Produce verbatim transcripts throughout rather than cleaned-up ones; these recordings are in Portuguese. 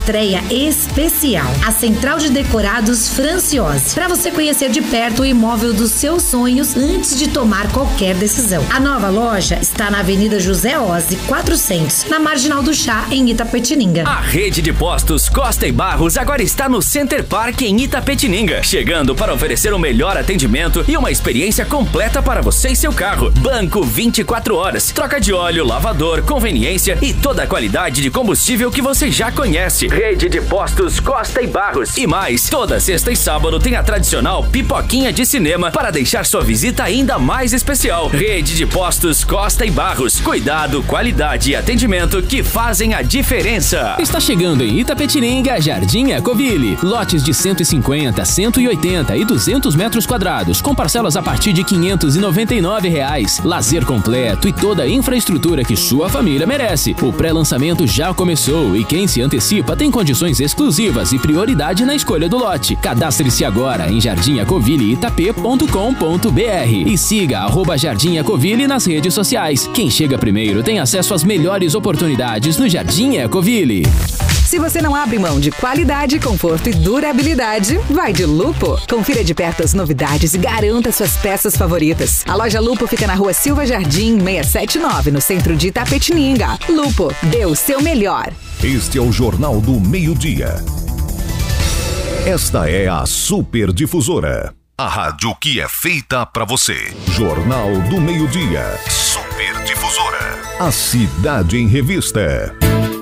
Estreia especial, a Central de Decorados Franciose, para você conhecer de perto o imóvel dos seus sonhos antes de tomar qualquer decisão. A nova loja está na Avenida José Ozzi, quatrocentos, na Marginal do Chá, em Itapetininga. A rede de postos Costa e Barros agora está no Center Park em Itapetininga, chegando para oferecer o melhor atendimento e uma experiência completa para você e seu carro. Banco vinte e quatro horas, troca de óleo, lavador, conveniência e toda a qualidade de combustível que você já conhece. Rede de postos Costa e Barros. E mais, toda sexta e sábado tem a tradicional pipoquinha de cinema para deixar sua visita ainda mais especial. Rede de postos Costa e Barros. Cuidado, qualidade e atendimento que fazem a diferença. Está chegando em Itapetininga, Jardim Ecoville. Lotes de cento e cinquenta, cento e oitenta e duzentos metros quadrados, com parcelas a partir de quinhentos e noventa e nove reais. Lazer completo e toda a infraestrutura que sua família merece. O pré-lançamento já começou e quem se antecipa tem condições exclusivas e prioridade na escolha do lote. Cadastre-se agora em jardim ecoville itap ponto com ponto br e siga arroba Jardim Ecoville nas redes sociais. Quem chega primeiro tem acesso às melhores oportunidades no Jardim Ecoville. Se você não abre mão de qualidade, conforto e durabilidade, vai de Lupo. Confira de perto as novidades e garanta suas peças favoritas. A loja Lupo fica na rua Silva Jardim, seiscentos e setenta e nove, no centro de Itapetininga. Lupo, dê o seu melhor. Este é o Jornal do Meio-Dia. Esta é a Super Difusora. A rádio que é feita pra você. Jornal do Meio-Dia. Super Difusora. A cidade em revista.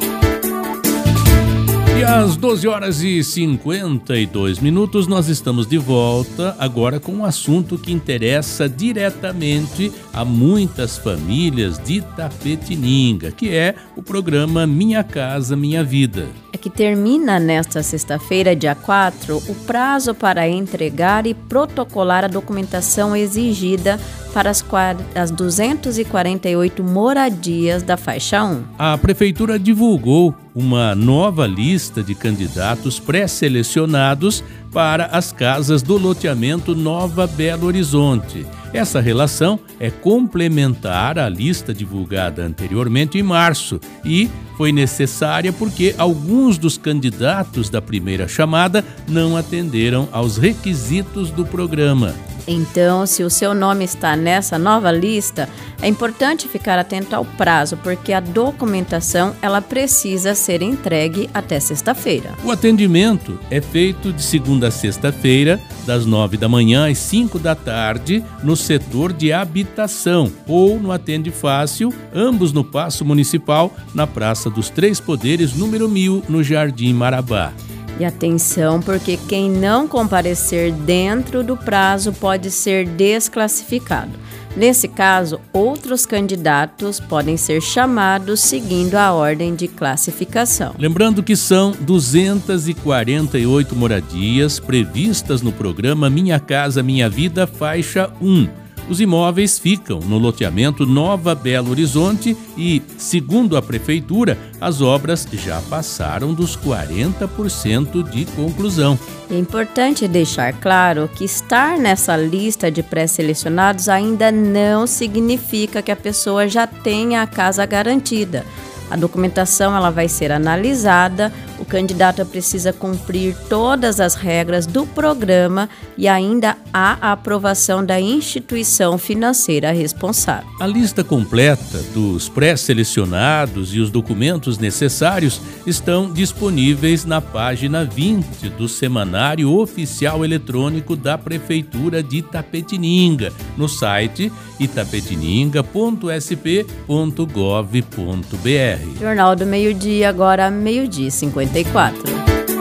E às doze horas e cinquenta e dois minutos nós estamos de volta agora com um assunto que interessa diretamente a muitas famílias de Itapetininga, que é o programa Minha Casa Minha Vida. É que termina nesta sexta-feira, dia quatro, o prazo para entregar e protocolar a documentação exigida para as, as duzentas e quarenta e oito moradias da faixa um. A Prefeitura divulgou uma nova lista de candidatos pré-selecionados para as casas do loteamento Nova Belo Horizonte. Essa relação é complementar à lista divulgada anteriormente em março e foi necessária porque alguns dos candidatos da primeira chamada não atenderam aos requisitos do programa. Então, se o seu nome está nessa nova lista, é importante ficar atento ao prazo, porque a documentação ela precisa ser entregue até sexta-feira. O atendimento é feito de segunda a sexta-feira, das nove da manhã às cinco da tarde, no setor de habitação ou no Atende Fácil, ambos no Paço Municipal, na Praça dos Três Poderes, número mil, no Jardim Marabá. E atenção, porque quem não comparecer dentro do prazo pode ser desclassificado. Nesse caso, outros candidatos podem ser chamados seguindo a ordem de classificação. Lembrando que são duzentas e quarenta e oito moradias previstas no programa Minha Casa Minha Vida, faixa um. Os imóveis ficam no loteamento Nova Belo Horizonte e, segundo a Prefeitura, as obras já passaram dos quarenta por cento de conclusão. É importante deixar claro que estar nessa lista de pré-selecionados ainda não significa que a pessoa já tenha a casa garantida. A documentação ela vai ser analisada, o candidato precisa cumprir todas as regras do programa e ainda há a aprovação da instituição financeira responsável. A lista completa dos pré-selecionados e os documentos necessários estão disponíveis na página vinte do Semanário Oficial Eletrônico da Prefeitura de Itapetininga, no site itapetininga ponto s p ponto gov ponto b r. Jornal do Meio-Dia, agora meio-dia e cinquenta e quatro.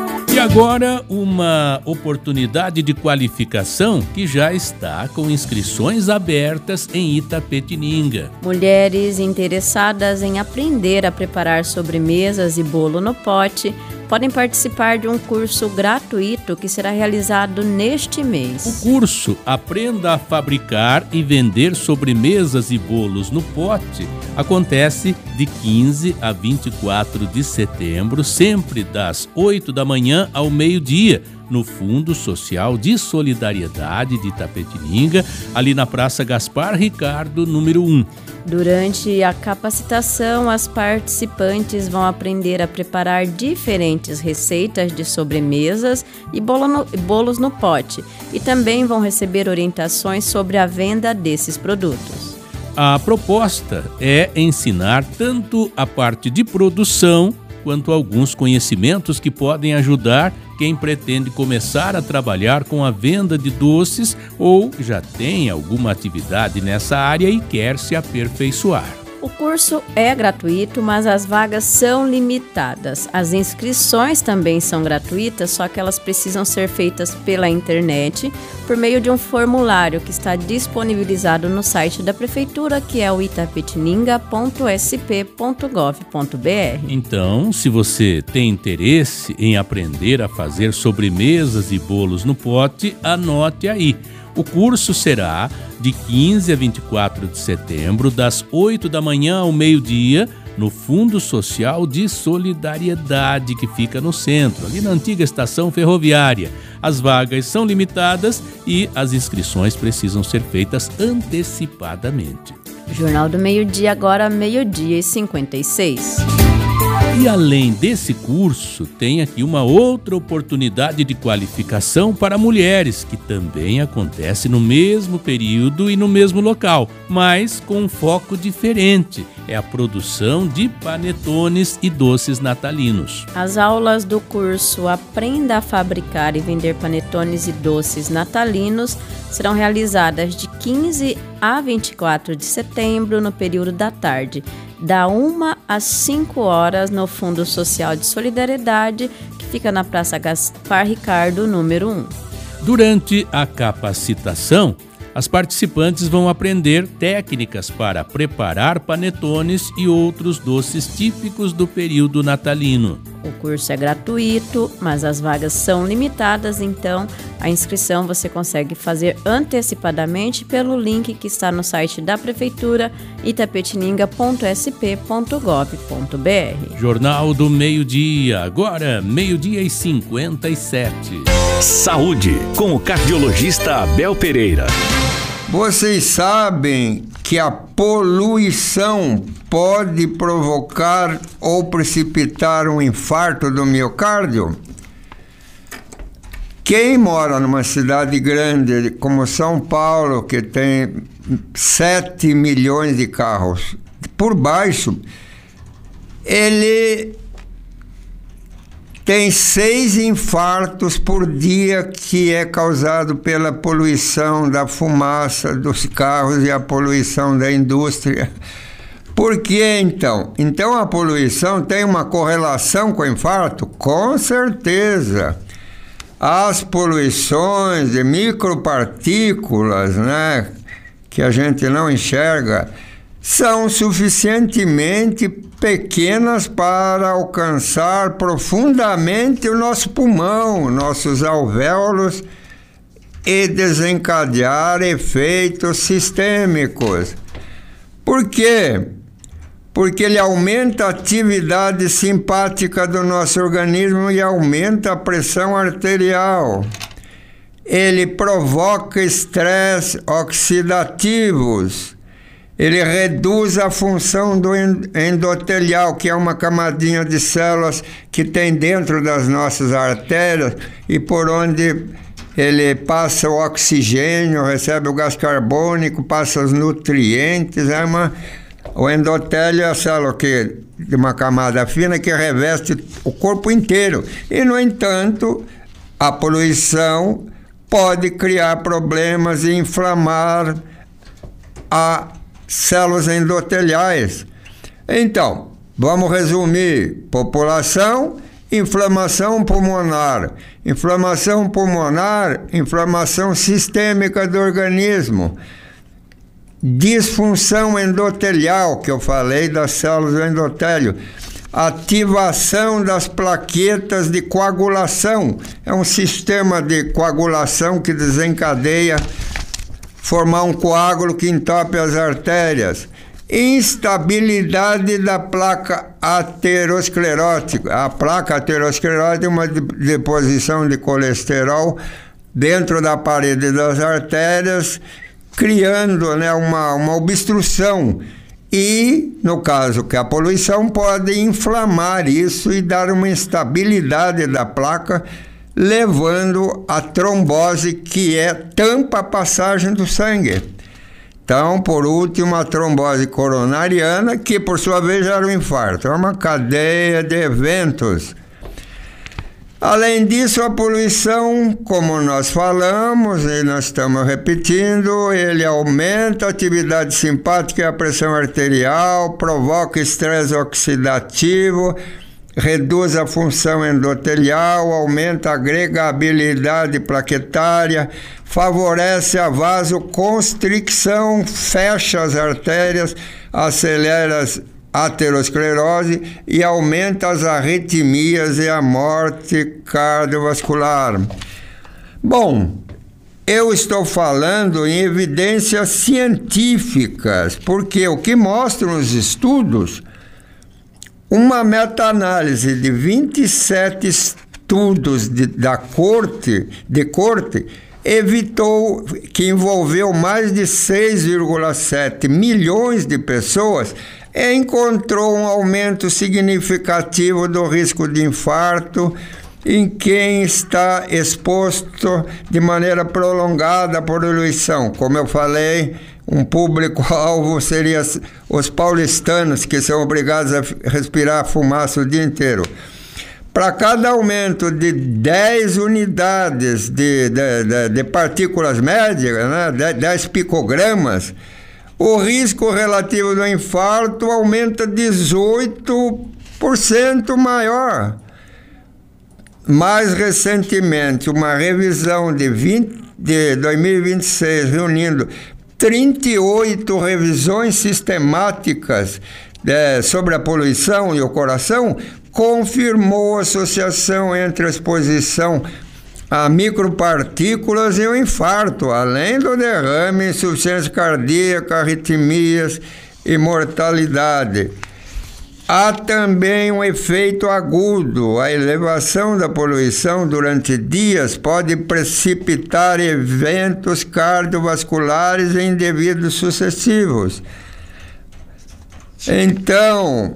E agora uma oportunidade de qualificação que já está com inscrições abertas em Itapetininga. Mulheres interessadas em aprender a preparar sobremesas e bolo no pote podem participar de um curso gratuito que será realizado neste mês. O curso Aprenda a Fabricar e Vender Sobremesas e Bolos no Pote Acontece de quinze a vinte e quatro de setembro, sempre das oito da manhã ao meio-dia, no Fundo Social de Solidariedade de Itapetininga, ali na Praça Gaspar Ricardo, número um. Durante a capacitação, as participantes vão aprender a preparar diferentes receitas de sobremesas e bolo no, bolos no pote, e também vão receber orientações sobre a venda desses produtos. A proposta é ensinar tanto a parte de produção quanto alguns conhecimentos que podem ajudar quem pretende começar a trabalhar com a venda de doces ou já tem alguma atividade nessa área e quer se aperfeiçoar. O curso é gratuito, mas as vagas são limitadas. As inscrições também são gratuitas, só que elas precisam ser feitas pela internet por meio de um formulário que está disponibilizado no site da Prefeitura, que é o itapetininga ponto s p ponto gov ponto b r. Então, se você tem interesse em aprender a fazer sobremesas e bolos no pote, anote aí. O curso será de quinze a vinte e quatro de setembro, das oito da manhã ao meio-dia, no Fundo Social de Solidariedade, que fica no centro, ali na antiga estação ferroviária. As vagas são limitadas e as inscrições precisam ser feitas antecipadamente. Jornal do Meio-Dia, agora meio-dia e cinquenta e seis. E além desse curso, tem aqui uma outra oportunidade de qualificação para mulheres, que também acontece no mesmo período e no mesmo local, mas com um foco diferente. É a produção de panetones e doces natalinos. As aulas do curso Aprenda a Fabricar e Vender Panetones e Doces Natalinos serão realizadas de quinze a vinte e quatro de setembro, no período da tarde, da uma às cinco horas, no Fundo Social de Solidariedade, que fica na Praça Gaspar Ricardo, número um. Durante a capacitação, as participantes vão aprender técnicas para preparar panetones e outros doces típicos do período natalino. O curso é gratuito, mas as vagas são limitadas, então a inscrição você consegue fazer antecipadamente pelo link que está no site da Prefeitura, itapetininga ponto s p ponto gov ponto b r. Jornal do Meio-Dia, agora meio-dia e cinquenta e sete. Saúde, com o cardiologista Abel Pereira. Vocês sabem que a poluição pode provocar ou precipitar um infarto do miocárdio? Quem mora numa cidade grande como São Paulo, que tem sete milhões de carros por baixo, ele tem seis infartos por dia, que é causado pela poluição da fumaça dos carros e a poluição da indústria. Por que então? Então a poluição tem uma correlação com o infarto? Com certeza. As poluições de micropartículas, né, que a gente não enxerga, são suficientemente pequenas para alcançar profundamente o nosso pulmão, nossos alvéolos, e desencadear efeitos sistêmicos. Por quê? Porque ele aumenta a atividade simpática do nosso organismo e aumenta a pressão arterial. Ele provoca estresse oxidativos. Ele reduz a função do endotelial, que é uma camadinha de células que tem dentro das nossas artérias e por onde ele passa o oxigênio, recebe o gás carbônico, passa os nutrientes. É uma, o endotélio é a célula que, de uma camada fina que reveste o corpo inteiro. E, no entanto, a poluição pode criar problemas e inflamar a células endoteliais. Então, vamos resumir: população, inflamação pulmonar. Inflamação pulmonar, inflamação sistêmica do organismo. Disfunção endotelial, que eu falei das células do endotélio. Ativação das plaquetas de coagulação. É um sistema de coagulação que desencadeia formar um coágulo que entope as artérias. instabilidade da placa aterosclerótica. A placa aterosclerótica é uma deposição de colesterol dentro da parede das artérias, criando, né, uma, uma obstrução. E, no caso que a poluição pode inflamar isso e dar uma instabilidade da placa, levando à trombose, que é tampa a passagem do sangue. Então, por último, a trombose coronariana, que por sua vez gera um infarto. É uma cadeia de eventos. Além disso, a poluição, como nós falamos e nós estamos repetindo, ele aumenta a atividade simpática e a pressão arterial, provoca estresse oxidativo, reduz a função endotelial, aumenta a agregabilidade plaquetária, favorece a vasoconstricção, fecha as artérias, acelera a aterosclerose e aumenta as arritmias e a morte cardiovascular. Bom, eu estou falando em evidências científicas, porque o que mostram os estudos, uma meta-análise de vinte e sete estudos de, da corte, de corte, evitou, que envolveu mais de seis vírgula sete milhões de pessoas, encontrou um aumento significativo do risco de infarto em quem está exposto de maneira prolongada à poluição. Como eu falei, um público-alvo seria os paulistanos, que são obrigados a respirar fumaça o dia inteiro. Para cada aumento de dez unidades de, de, de, de partículas médias, né, dez picogramas, o risco relativo do infarto aumenta dezoito por cento maior. Mais recentemente, uma revisão de, vinte, de dois mil e vinte e seis, reunindo trinta e oito revisões sistemáticas é, sobre a poluição e o coração, confirmou a associação entre a exposição a micropartículas e o infarto, além do derrame, insuficiência cardíaca, arritmias e mortalidade. Há também um efeito agudo. A elevação da poluição durante dias pode precipitar eventos cardiovasculares em indivíduos sucessivos. Então,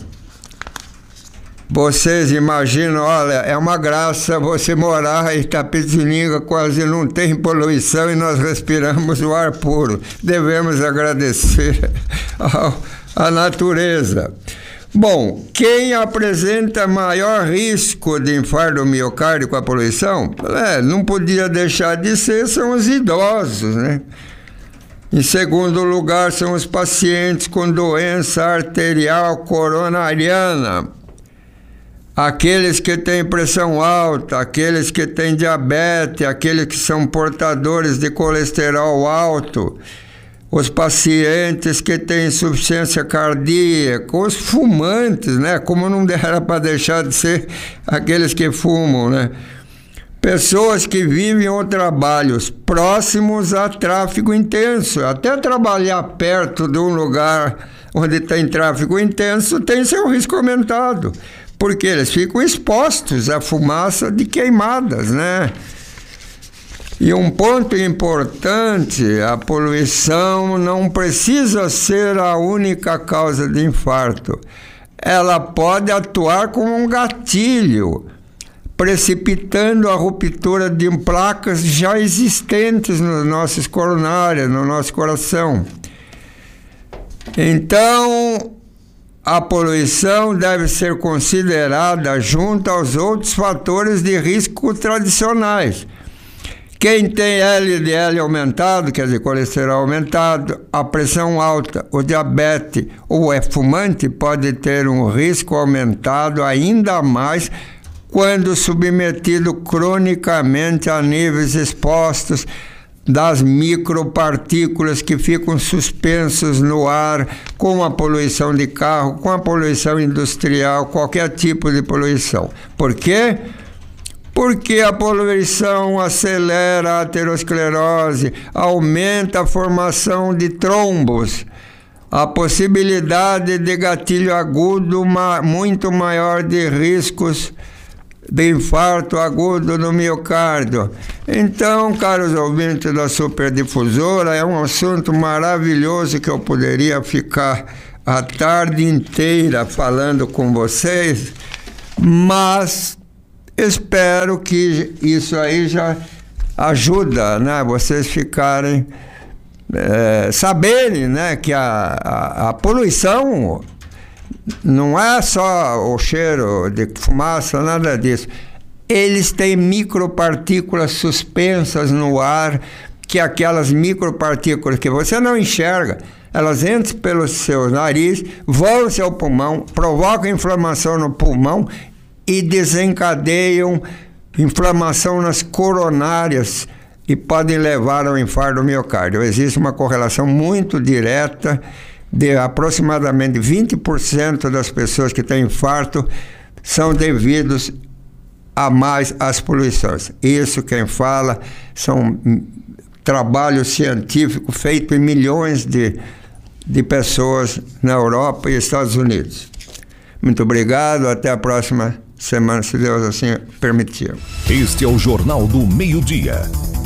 vocês imaginam, olha, é uma graça você morar em Itapetininga, quase não tem poluição e nós respiramos o ar puro. Devemos agradecer à natureza. Bom, quem apresenta maior risco de infarto do miocárdio com a poluição, é, não podia deixar de ser, são os idosos, né? Em segundo lugar, são os pacientes com doença arterial coronariana, aqueles que têm pressão alta, aqueles que têm diabetes, aqueles que são portadores de colesterol alto, os pacientes que têm insuficiência cardíaca, os fumantes, né? Como não era para deixar de ser aqueles que fumam, né? Pessoas que vivem ou trabalhos próximos a tráfego intenso. Até trabalhar perto de um lugar onde tem tráfego intenso tem seu risco aumentado, porque eles ficam expostos à fumaça de queimadas, né? E um ponto importante, a poluição não precisa ser a única causa de infarto. Ela pode atuar como um gatilho, precipitando a ruptura de placas já existentes nos nossos coronários, no nosso coração. Então, a poluição deve ser considerada junto aos outros fatores de risco tradicionais. Quem tem L D L aumentado, quer dizer, colesterol aumentado, a pressão alta, o diabetes ou é fumante, pode ter um risco aumentado ainda mais quando submetido cronicamente a níveis expostos das micropartículas que ficam suspensos no ar com a poluição de carro, com a poluição industrial, qualquer tipo de poluição. Por quê? Porque a poluição acelera a aterosclerose, aumenta a formação de trombos, a possibilidade de gatilho agudo ma- muito maior de riscos de infarto agudo no miocárdio. Então, caros ouvintes da Superdifusora, é um assunto maravilhoso que eu poderia ficar a tarde inteira falando com vocês, mas espero que isso aí já ajuda, né, vocês ficarem, é, saberem, né, que a, a, a poluição não é só o cheiro de fumaça, nada disso. Eles têm micropartículas suspensas no ar, que aquelas micropartículas que você não enxerga, elas entram pelo seu nariz, vão ao seu pulmão, provocam inflamação no pulmão e desencadeiam inflamação nas coronárias e podem levar ao infarto do miocárdio. Existe uma correlação muito direta de aproximadamente vinte por cento das pessoas que têm infarto são devidos a mais às poluições. Isso quem fala são trabalhos científicos feitos em milhões de, de pessoas na Europa e Estados Unidos. Muito obrigado, até a próxima semana, se Deus assim permitir. Este é o Jornal do Meio-Dia.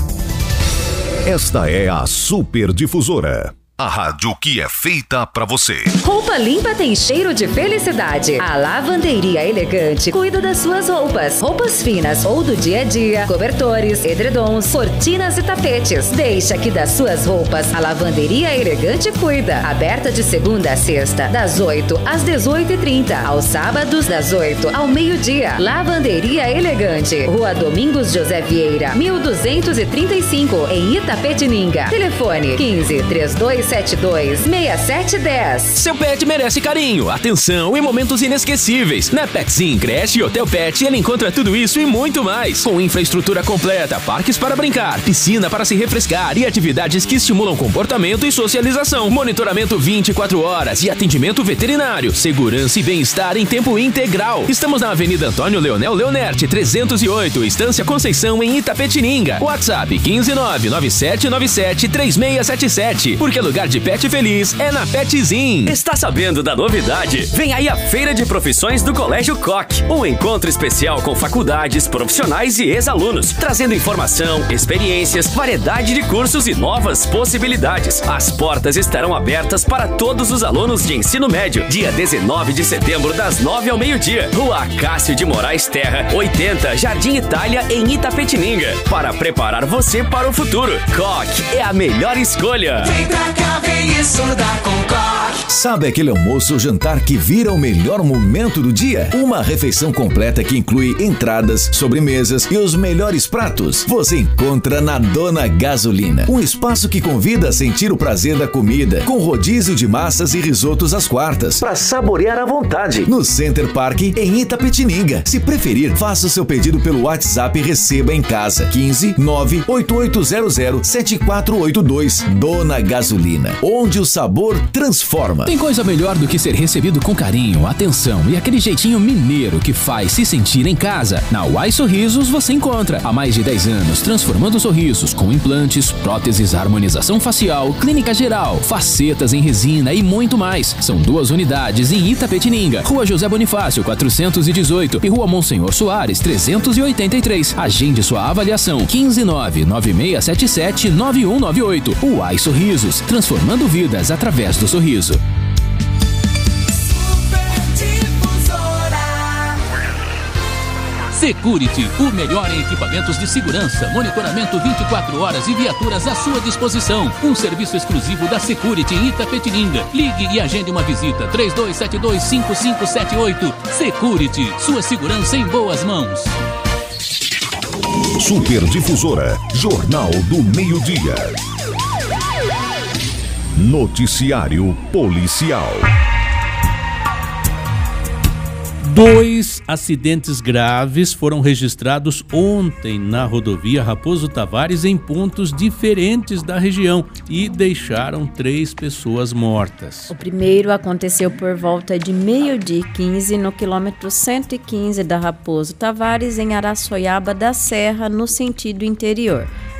Esta é a Superdifusora. A rádio que é feita pra você. Roupa limpa tem cheiro de felicidade. A Lavanderia Elegante cuida das suas roupas. Roupas finas ou do dia a dia, cobertores, edredons, cortinas e tapetes. Deixa que das suas roupas a Lavanderia Elegante cuida. Aberta de segunda a sexta, das oito às dezoito e trinta. Aos sábados, das oito ao meio-dia. Lavanderia Elegante. Rua Domingos José Vieira, mil duzentos e trinta e cinco, em Itapetininga. Telefone quinze, trinta e dois, setenta e dois, sessenta e sete dez. Seu pet merece carinho, atenção e momentos inesquecíveis. Na Petsim Creche e Hotel Pet ele encontra tudo isso e muito mais. Com infraestrutura completa, parques para brincar, piscina para se refrescar e atividades que estimulam comportamento e socialização. Monitoramento vinte e quatro horas e atendimento veterinário. Segurança e bem-estar em tempo integral. Estamos na Avenida Antônio Leonel Leonerte, trezentos e oito, Estância Conceição, em Itapetininga. WhatsApp quinze nove nove sete nove sete três seis sete sete. Porque lugar de pet feliz é na Petsim. Está sabendo da novidade? Vem aí a Feira de Profissões do Colégio Koch. Um encontro especial com faculdades, profissionais e ex-alunos, trazendo informação, experiências, variedade de cursos e novas possibilidades. As portas estarão abertas para todos os alunos de ensino médio. Dia dezenove de setembro, das nove ao meio-dia. Rua Cássio de Moraes Terra, oitenta, Jardim Itália, em Itapetininga. Para preparar você para o futuro. Koch é a melhor escolha. Vem pra cá, vem estudar com Koch. Sabe aquele almoço ou jantar que vira o melhor momento do dia? Uma refeição completa que inclui entradas, sobremesas e os melhores pratos. Você encontra na Dona Gasolina. Um espaço que convida a sentir o prazer da comida, com rodízio de massas e risotos às quartas, para saborear à vontade. No Center Park, em Itapetininga. Se preferir, faça o seu pedido pelo WhatsApp e receba em casa. quinze nove oito oito zero zero sete quatro oito dois. Dona Gasolina, onde o sabor transforma. Tem coisa melhor do que ser recebido com carinho, atenção e aquele jeitinho mineiro que faz se sentir em casa. Na Uai Sorrisos você encontra há mais de dez anos transformando sorrisos com implantes, próteses, harmonização facial, clínica geral, facetas em resina e muito mais. São duas unidades em Itapetininga, Rua José Bonifácio quatrocentos e dezoito e Rua Monsenhor Soares trezentos e oitenta e três. Agende sua avaliação quinze nove nove seis sete sete nove um nove oito. Uai Sorrisos, transformando vidas através do sorriso. Security, o melhor em equipamentos de segurança, monitoramento vinte e quatro horas e viaturas à sua disposição. Um serviço exclusivo da Security em Itapetininga. Ligue e agende uma visita. três dois sete dois cinco cinco sete oito. Security, sua segurança em boas mãos. Superdifusora, Jornal do Meio-Dia. Noticiário Policial. Dois acidentes graves foram registrados ontem na rodovia Raposo Tavares em pontos diferentes da região e deixaram três pessoas mortas. O primeiro aconteceu por volta de meio-dia e quinze no quilômetro cento e quinze da Raposo Tavares, em Araçoiaba da Serra, no sentido interior.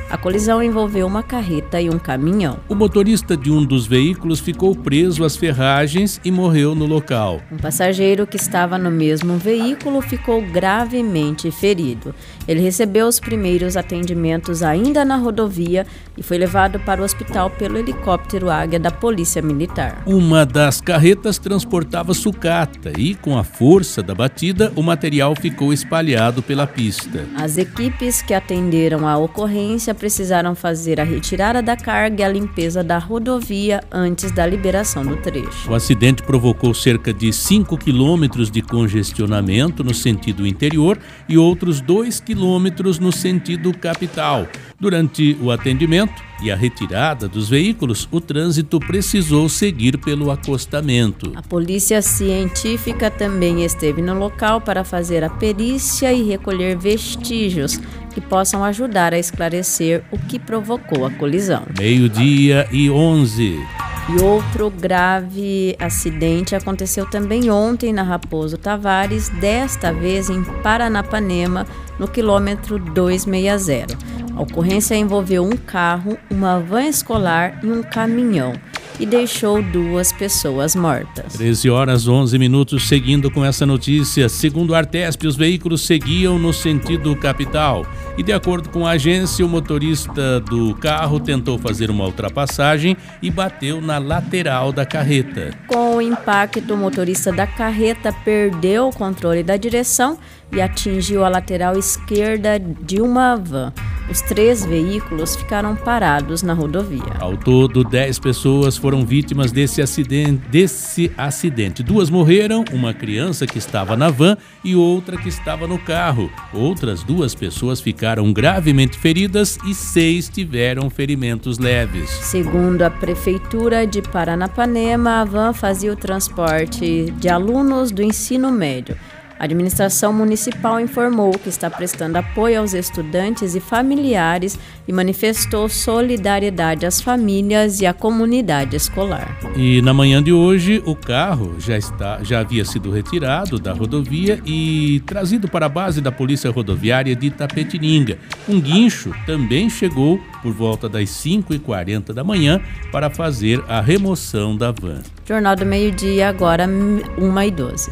A colisão envolveu uma carreta e um caminhão. O motorista de um dos veículos ficou preso às ferragens e morreu no local. Um passageiro que estava no mesmo veículo ficou gravemente ferido. Ele recebeu os primeiros atendimentos ainda na rodovia e foi levado para o hospital pelo helicóptero Águia da Polícia Militar. Uma das carretas transportava sucata e, com a força da batida, o material ficou espalhado pela pista. As equipes que atenderam a ocorrência precisaram fazer a retirada da carga e a limpeza da rodovia antes da liberação do trecho. O acidente provocou cerca de cinco quilômetros de congestionamento no sentido interior e outros dois quilômetros no sentido capital. Durante o atendimento e a retirada dos veículos, o trânsito precisou seguir pelo acostamento. A polícia científica também esteve no local para fazer a perícia e recolher vestígios que possam ajudar a esclarecer o que provocou a colisão. Meio-dia e onze. E outro grave acidente aconteceu também ontem na Raposo Tavares, desta vez em Paranapanema, no quilômetro duzentos e sessenta. A ocorrência envolveu um carro, uma van escolar e um caminhão e deixou duas pessoas mortas. treze horas onze minutos, seguindo com essa notícia. Segundo a Artesp, os veículos seguiam no sentido capital. E de acordo com a agência, o motorista do carro tentou fazer uma ultrapassagem e bateu na lateral da carreta. Com o impacto, o motorista da carreta perdeu o controle da direção e atingiu a lateral esquerda de uma van. Os três veículos ficaram parados na rodovia. Ao todo, dez pessoas foram vítimas desse acidente, desse acidente. Duas morreram, uma criança que estava na van e outra que estava no carro. Outras duas pessoas ficaram gravemente feridas e seis tiveram ferimentos leves. Segundo a Prefeitura de Paranapanema, a van fazia o transporte de alunos do ensino médio. A administração municipal informou que está prestando apoio aos estudantes e familiares e manifestou solidariedade às famílias e à comunidade escolar. E na manhã de hoje, o carro já, está, já havia sido retirado da rodovia e trazido para a base da Polícia Rodoviária de Itapetininga. Um guincho também chegou por volta das cinco e quarenta da manhã para fazer a remoção da van. Jornal do Meio-Dia, agora uma e doze.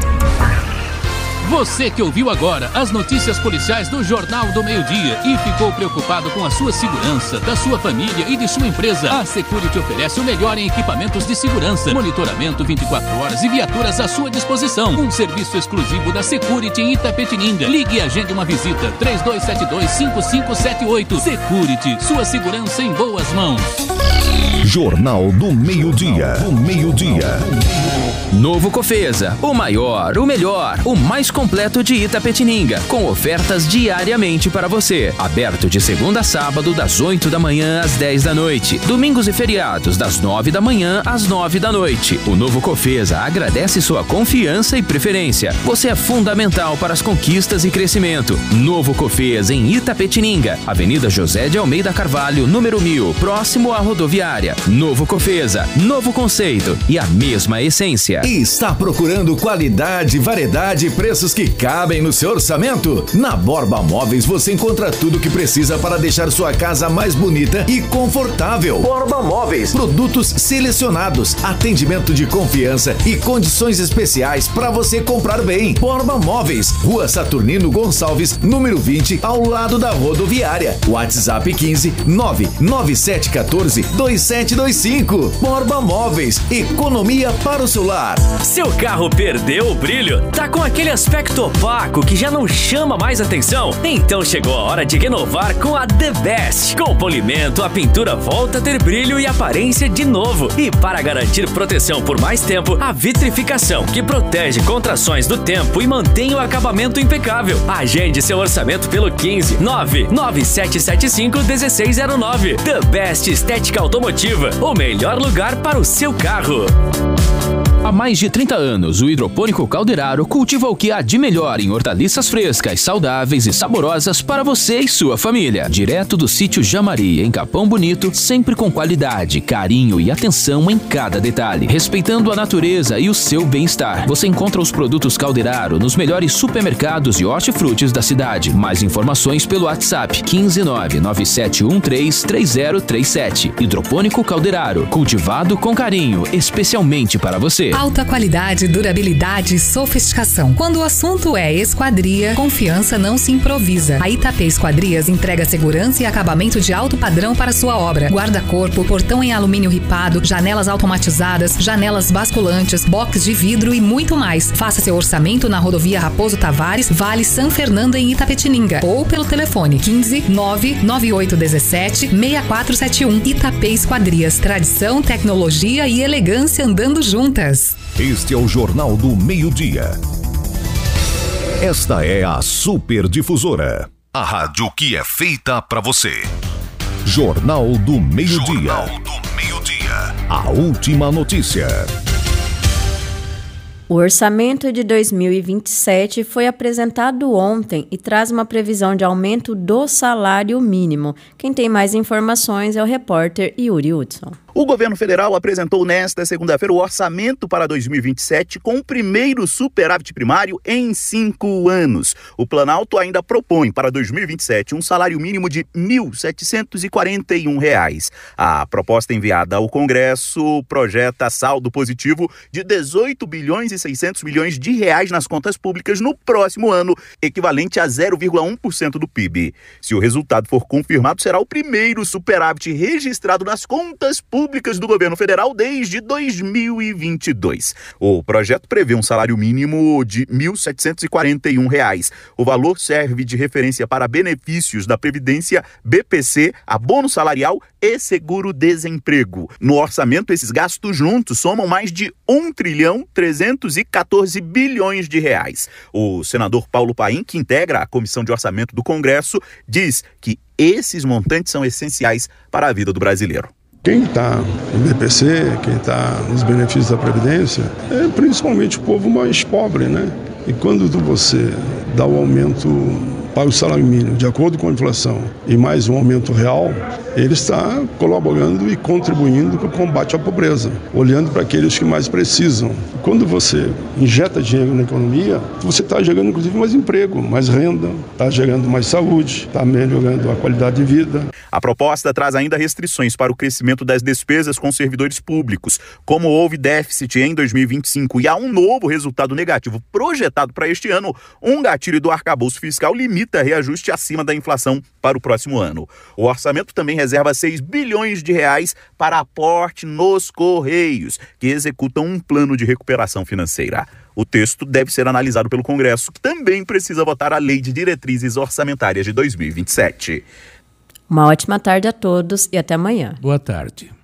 Você que ouviu agora as notícias policiais do Jornal do Meio-Dia e ficou preocupado com a sua segurança, da sua família e de sua empresa, a Security oferece o melhor em equipamentos de segurança, monitoramento vinte e quatro horas e viaturas à sua disposição. Um serviço exclusivo da Security em Itapetininga. Ligue e agende uma visita três dois sete dois, cinco cinco sete oito. Security, sua segurança em boas mãos. Jornal do Meio-Dia. Do Meio-Dia. Novo Cofesa, o maior, o melhor, o mais completo de Itapetininga, com ofertas diariamente para você. Aberto de segunda a sábado, das oito da manhã às dez da noite. Domingos e feriados, das nove da manhã às nove da noite. O Novo Cofesa agradece sua confiança e preferência. Você é fundamental para as conquistas e crescimento. Novo Cofesa em Itapetininga, Avenida José de Almeida Carvalho, número mil, próximo à rodoviária. Novo Cofesa, novo conceito e a mesma essência. E está procurando qualidade, variedade e preços que cabem no seu orçamento? Na Borba Móveis você encontra tudo o que precisa para deixar sua casa mais bonita e confortável. Borba Móveis, produtos selecionados, atendimento de confiança e condições especiais para você comprar bem. Borba Móveis, Rua Saturnino Gonçalves, número vinte, ao lado da rodoviária. WhatsApp quinze, nove nove sete um quatro, dois sete dois cinco. Borba Móveis, economia para o celular. Seu carro perdeu o brilho? Tá com aquele aspecto opaco que já não chama mais atenção? Então chegou a hora de renovar com a The Best. Com polimento, a pintura volta a ter brilho e aparência de novo. E para garantir proteção por mais tempo, a vitrificação, que protege contra ações do tempo e mantém o acabamento impecável. Agende seu orçamento pelo quinze, nove nove sete sete cinco, um seis zero nove. The Best Estética Automotiva, o melhor lugar para o seu carro. Há mais de trinta anos, o Hidropônico Calderaro cultiva o que há de melhor em hortaliças frescas, saudáveis e saborosas para você e sua família. Direto do sítio Jamari, em Capão Bonito, sempre com qualidade, carinho e atenção em cada detalhe, respeitando a natureza e o seu bem-estar. Você encontra os produtos Calderaro nos melhores supermercados e hortifrutis da cidade. Mais informações pelo WhatsApp quinze nove nove sete um três três zero três sete. Hidropônico Calderaro, cultivado com carinho, especialmente para você. Alta qualidade, durabilidade e sofisticação. Quando o assunto é esquadria, confiança não se improvisa. A Itapê Esquadrias entrega segurança e acabamento de alto padrão para sua obra. Guarda-corpo, portão em alumínio ripado, janelas automatizadas, janelas basculantes, box de vidro e muito mais. Faça seu orçamento na rodovia Raposo Tavares, Vale São Fernando em Itapetininga ou pelo telefone quinze nove nove oito um sete seis quatro sete um. Itapê Esquadrias, tradição, tecnologia e elegância andando juntas. Este é o Jornal do Meio-Dia. Esta é a Super Difusora, a rádio que é feita para você. Jornal do Meio-Dia. Jornal do Meio-Dia. A última notícia. O orçamento de dois mil e vinte e sete foi apresentado ontem e traz uma previsão de aumento do salário mínimo. Quem tem mais informações é o repórter Yuri Hudson. O governo federal apresentou nesta segunda-feira o orçamento para dois mil e vinte e sete com o primeiro superávit primário em cinco anos. O Planalto ainda propõe para dois mil e vinte e sete um salário mínimo de mil setecentos e quarenta e um reais. A proposta enviada ao Congresso projeta saldo positivo de dezoito bilhões e seiscentos milhões de reais nas contas públicas no próximo ano, equivalente a zero vírgula um por cento do P I B. Se o resultado for confirmado, será o primeiro superávit registrado nas contas públicas públicas do governo federal desde dois mil e vinte e dois. O projeto prevê um salário mínimo de mil setecentos e quarenta e um reais. O valor serve de referência para benefícios da Previdência, B P C, abono salarial e seguro-desemprego. No orçamento, esses gastos juntos somam mais de um trilhão trezentos e quatorze bilhões de reais. O senador Paulo Paim, que integra a Comissão de Orçamento do Congresso, diz que esses montantes são essenciais para a vida do brasileiro. Quem está no B P C, quem está nos benefícios da Previdência, é principalmente o povo mais pobre, né? E quando você dá o aumento para o salário mínimo, de acordo com a inflação, e mais um aumento real, ele está colaborando e contribuindo para o combate à pobreza, olhando para aqueles que mais precisam. Quando você injeta dinheiro na economia, você está gerando inclusive mais emprego, mais renda, está gerando mais saúde, está melhorando a qualidade de vida. A proposta traz ainda restrições para o crescimento das despesas com servidores públicos. Como houve déficit em dois mil e vinte e cinco e há um novo resultado negativo projetado para este ano, um gatilho do arcabouço fiscal limita reajuste acima da inflação para o próximo ano. O orçamento também reserva seis bilhões de reais para aporte nos Correios, que executam um plano de recuperação financeira. O texto deve ser analisado pelo Congresso, que também precisa votar a Lei de Diretrizes Orçamentárias de dois mil e vinte e sete. Uma ótima tarde a todos e até amanhã. Boa tarde.